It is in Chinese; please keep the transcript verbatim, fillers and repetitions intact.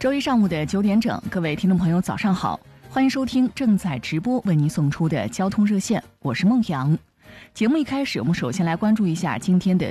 周一上午的九点整，各位听众朋友早上好，欢迎收听正在直播为您送出的交通热线，我是孟阳。节目一开始，我们首先来关注一下今天的